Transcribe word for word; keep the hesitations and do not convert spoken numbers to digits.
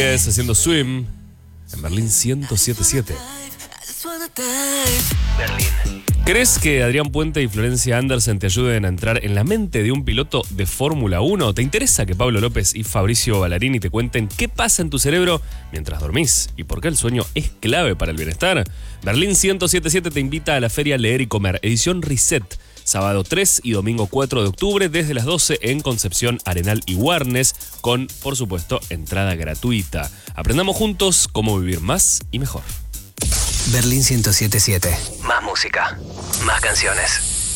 Rodríguez haciendo Swim en Berlín ciento siete siete. Berlín. ¿Crees que Adrián Puente y Florencia Andersen te ayuden a entrar en la mente de un piloto de Fórmula uno? ¿Te interesa que Pablo López y Fabricio Ballarini te cuenten qué pasa en tu cerebro mientras dormís y por qué el sueño es clave para el bienestar? Berlín ciento siete siete te invita a la feria Leer y Comer, edición Reset, sábado tres y domingo cuatro de octubre desde las doce en Concepción, Arenal y Warnes, con, por supuesto, entrada gratuita. Aprendamos juntos cómo vivir más y mejor. Berlín ciento siete siete. Más música, más canciones.